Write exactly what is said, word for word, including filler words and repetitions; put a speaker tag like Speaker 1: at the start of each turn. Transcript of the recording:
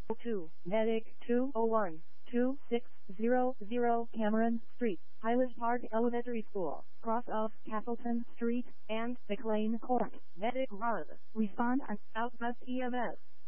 Speaker 1: two, Medic two oh one, two six zero zero Cameron Street, Highland Park Elementary School, cross of Castleton Street, and McLean Court. Medic one, respond on Southwest E M S.